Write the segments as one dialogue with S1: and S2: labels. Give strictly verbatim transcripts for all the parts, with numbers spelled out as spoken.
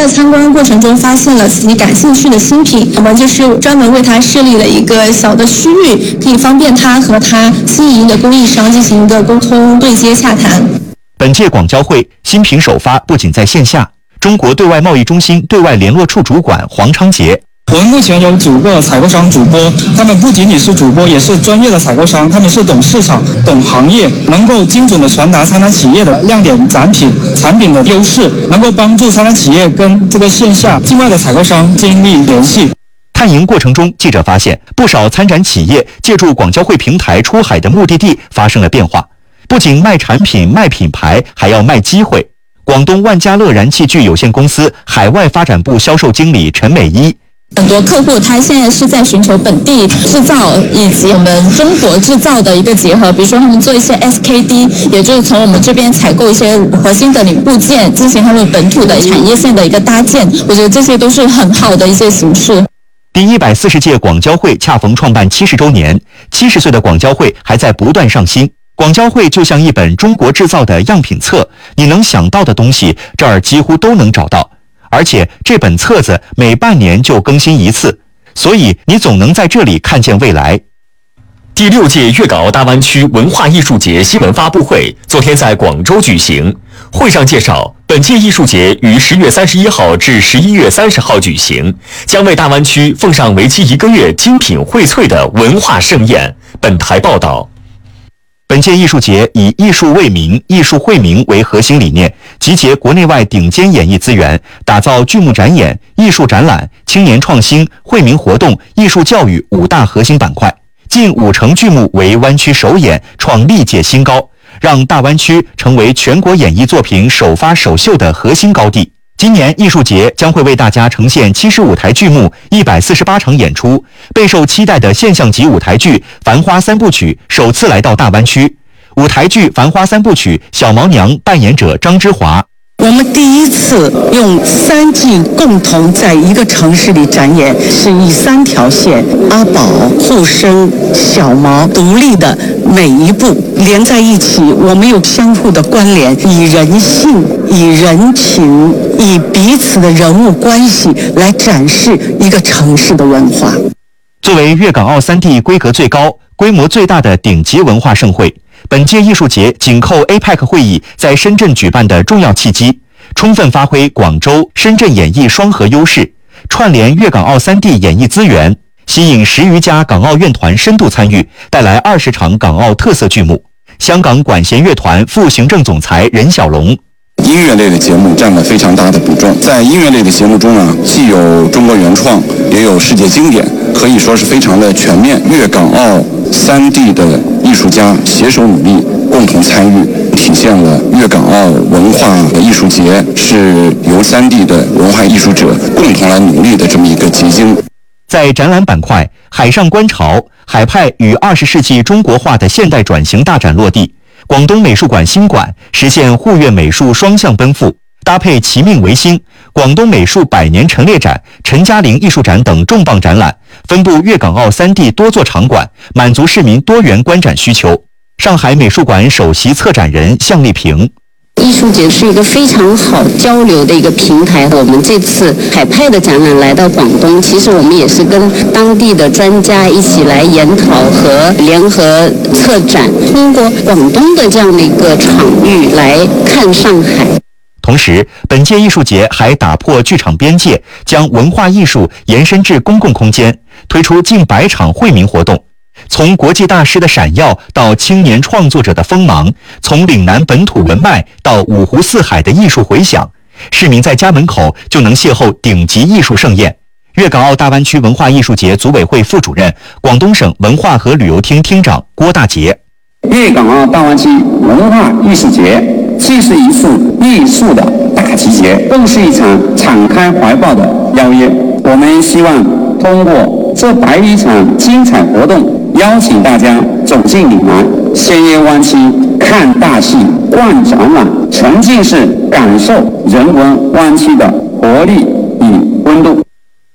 S1: 在参观过程中发现了自己感兴趣的新品，我们就是专门为他设立了一个小的区域，可以方便他和他心仪的供应商进行一个沟通、对接、洽谈。
S2: 本届广交会新品首发不仅在线下，中国对外贸易中心对外联络处主管黄昌杰。
S3: 我们目前有九个采购商主播，他们不仅仅是主播，也是专业的采购商，他们是懂市场、懂行业，能够精准的传达参展企业的亮点展品、产品的优势，能够帮助参展企业跟这个线下境外的采购商建立联系。
S2: 探营过程中，记者发现不少参展企业借助广交会平台出海的目的地发生了变化，不仅卖产品、卖品牌，还要卖机会。广东万家乐燃气具有限公司海外发展部销售经理陈美一。
S1: 很多客户他现在是在寻求本地制造以及我们中国制造的一个结合，比如说他们做一些 S K D， 也就是从我们这边采购一些核心的零部件，进行他们本土的产业线的一个搭建，我觉得这些都是很好的一些形式。
S2: 第一百四十届广交会恰逢创办七十周年，七十岁的广交会还在不断上新。广交会就像一本中国制造的样品册，你能想到的东西这儿几乎都能找到。而且这本册子每半年就更新一次，所以你总能在这里看见未来。
S4: 第六届粤港澳大湾区文化艺术节新闻发布会昨天在广州举行。会上介绍，本届艺术节于十月三十一号至十一月三十号举行，将为大湾区奉上为期一个月精品荟萃的文化盛宴。本台报道。
S2: 本届艺术节以艺术为名、艺术惠民为核心理念，集结国内外顶尖演艺资源，打造剧目展演、艺术展览、青年创新、惠民活动、艺术教育五大核心板块。近五成剧目为湾区首演，创历届新高，让大湾区成为全国演艺作品首发首秀的核心高地。今年艺术节将会为大家呈现七十五台剧目、一百四十八场演出。备受期待的现象级舞台剧《繁花三部曲》首次来到大湾区。舞台剧《繁花三部曲》小毛娘扮演者张之华。
S5: 我们第一次用三季共同在一个城市里展演，是以三条线阿宝、护生、小毛独立的每一步连在一起，我们有相互的关联，以人性、以人情、以彼此的人物关系来展示一个城市的文化。
S2: 作为粤港澳三地规格最高、规模最大的顶级文化盛会，本届艺术节紧扣 A P E C 会议在深圳举办的重要契机，充分发挥广州、深圳演艺双核优势，串联粤港澳三地演艺资源，吸引十余家港澳院团深度参与，带来二十场港澳特色剧目。香港管弦乐团副行政总裁任小龙。
S6: 音乐类的节目占了非常大的比重，在音乐类的节目中啊，既有中国原创，也有世界经典，可以说是非常的全面。粤港澳三地的艺术家携手努力，共同参与，体现了粤港澳文化艺术节是由三地的文化艺术者共同来努力的这么一个结晶。
S2: 在展览板块，海上观潮，海派与二十世纪中国化的现代转型大展落地。广东美术馆新馆实现沪粤美术双向奔赴，搭配其命维新、广东美术百年陈列展、陈嘉玲艺术展等重磅展览，分布粤港澳三地多座场馆，满足市民多元观展需求。上海美术馆首席策展人向丽萍。
S7: 艺术节是一个非常好交流的一个平台。我们这次海派的展览来到广东，其实我们也是跟当地的专家一起来研讨和联合策展，通过广东的这样的一个场域来看上海。
S2: 同时，本届艺术节还打破剧场边界，将文化艺术延伸至公共空间，推出近百场惠民活动。从国际大师的闪耀到青年创作者的锋芒，从岭南本土文脉到五湖四海的艺术回响，市民在家门口就能邂逅顶级艺术盛宴。粤港澳大湾区文化艺术节组委会副主任、广东省文化和旅游厅厅长郭大杰。
S8: 粤港澳大湾区文化艺术节既是一次艺术的大集结，更是一场敞开怀抱的邀约。我们希望通过这百余场精彩活动，邀请大家走进岭南，鲜椰湾区，看大戏，逛展览，沉浸式感受人文湾区的活力与温度。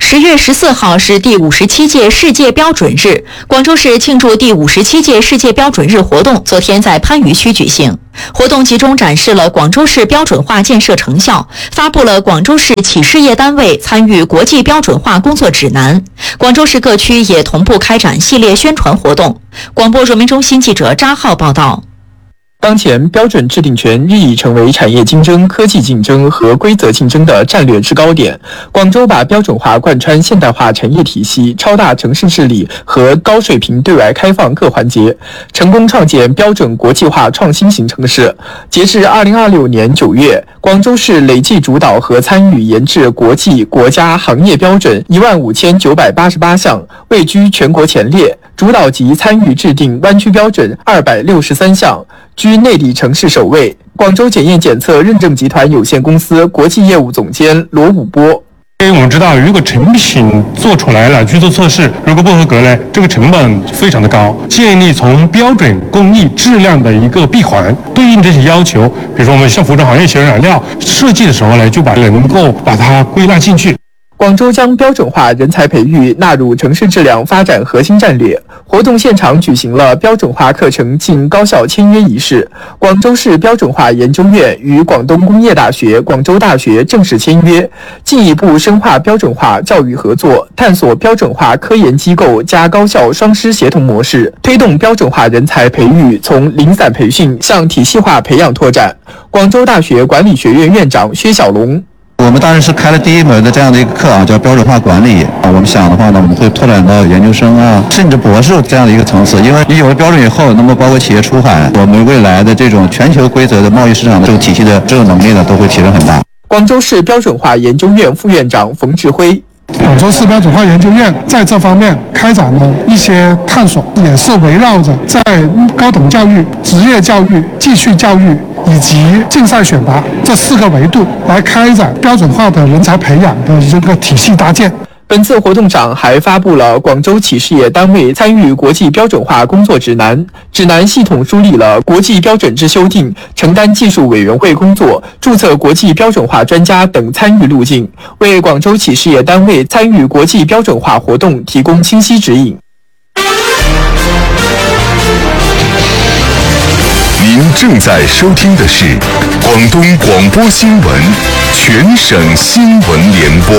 S9: 十月十四号是第五十七届世界标准日，广州市庆祝第五十七届世界标准日活动昨天在番禺区举行。活动集中展示了广州市标准化建设成效，发布了广州市企事业单位参与国际标准化工作指南。广州市各区也同步开展系列宣传活动。广播人民中心记者扎浩报道。
S10: 当前，标准制定权日益成为产业竞争、科技竞争和规则竞争的战略制高点。广州把标准化贯穿现代化产业体系、超大城市治理和高水平对外开放各环节，成功创建标准国际化创新型城市。截至二零二六年九月，广州市累计主导和参与研制国际、国家、行业标准一万五千九百八十八项，位居全国前列。主导及参与制定湾区标准二百六十三项，居内地城市首位。广州检验检测认证集团有限公司国际业务总监罗武波。
S11: 因为我们知道，如果成品做出来了去做测试，如果不合格呢，这个成本非常的高。建立从标准、工艺、质量的一个闭环，对应这些要求，比如说我们像服装行业选染料设计的时候呢，就把能够把它归纳进去。
S10: 广州将标准化人才培育纳入城市质量发展核心战略。活动现场举行了标准化课程进高校签约仪式。广州市标准化研究院与广东工业大学、广州大学正式签约，进一步深化标准化教育合作，探索标准化科研机构加高校双师协同模式，推动标准化人才培育从零散培训向体系化培养拓展。广州大学管理学院院长薛小龙。
S12: 我们当然是开了第一门的这样的一个课啊，叫标准化管理啊。我们想的话呢，我们会拓展到研究生啊，甚至博士这样的一个层次。因为你有了标准以后，那么包括企业出海，我们未来的这种全球规则的贸易市场的这种体系的这种能力呢，都会提升很大。
S10: 广州市标准化研究院副院长冯志辉。
S13: 广州市标准化研究院在这方面开展了一些探索，也是围绕着在高等教育、职业教育、继续教育以及竞赛选拔这四个维度来开展标准化的人才培养的这个体系搭建。
S10: 本次活动上还发布了广州企事业单位参与国际标准化工作指南，指南系统梳理了国际标准之修订、承担技术委员会工作、注册国际标准化专家等参与路径，为广州企事业单位参与国际标准化活动提供清晰指引。
S14: 您正在收听的是广东广播新闻全省新闻联播。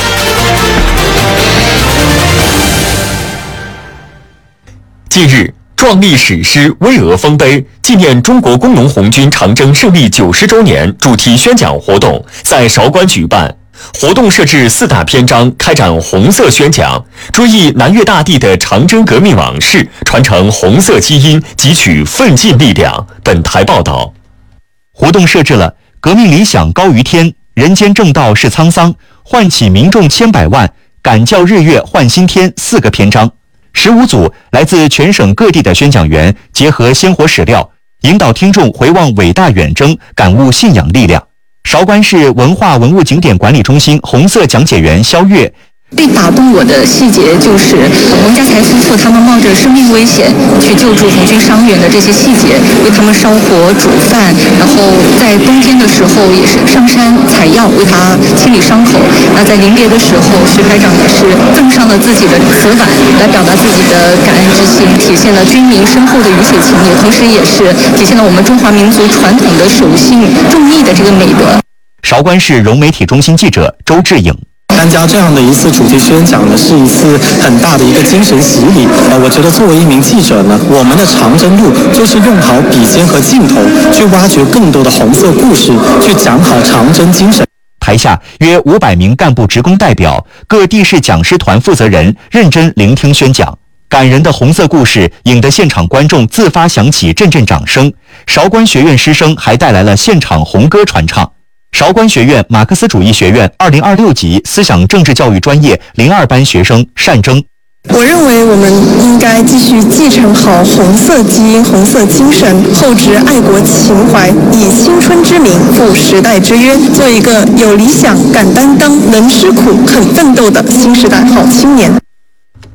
S4: 近日，壮丽史诗《巍峨丰碑》纪念中国工农红军长征胜利九十周年主题宣讲活动在韶关举办。活动设置四大篇章，开展红色宣讲，追忆南越大帝的长征革命往事，传承红色基因，汲取奋进力量。本台报道。
S2: 活动设置了革命理想高于天，人间正道是沧桑，唤起民众千百万，感教日月换新天四个篇章。十五组来自全省各地的宣讲员，结合鲜活史料，引导听众回望伟大远征，感悟信仰力量。韶关市文化文物景点管理中心红色讲解员肖月。
S15: 最打动我的细节就是王家才夫妇他们冒着生命危险去救助红军伤员的这些细节，为他们烧火煮饭，然后在冬天的时候也是上山采药为他清理伤口。那在临别的时候，徐排长也是赠上了自己的瓷碗来表达自己的感恩之心，体现了军民深厚的鱼血情谊，同时也是体现了我们中华民族传统的守信重义的这个美德。
S2: 韶关市融媒体中心记者周志颖。
S16: 参加这样的一次主题宣讲呢，是一次很大的一个精神洗礼。呃，我觉得作为一名记者呢，我们的长征路就是用好笔尖和镜头，去挖掘更多的红色故事，去讲好长征精神。
S2: 台下约五百名干部职工代表、各地市讲师团负责人认真聆听宣讲，感人的红色故事引得现场观众自发响起阵阵掌声。韶关学院师生还带来了现场红歌传唱。韶关学院马克思主义学院二零二六级思想政治教育专业零二班学生单征。
S17: 我认为我们应该继续继承好红色基因、红色精神，厚植爱国情怀，以青春之名负时代之约，做一个有理想、敢担当、能吃苦、肯奋斗的新时代好青年。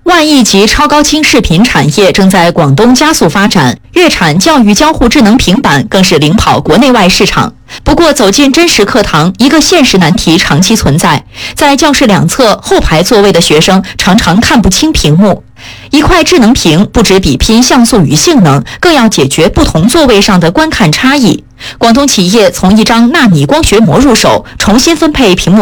S9: 万亿级超高清视频产业正在广东加速发展，粤产教育交互智能平板更是领跑国内外市场。不过，走进真实课堂，一个现实难题长期存在，在教室两侧后排座位的学生常常看不清屏幕。一块智能屏不止比拼像素与性能，更要解决不同座位上的观看差异。广东企业从一张纳米光学膜入手，重新分配屏幕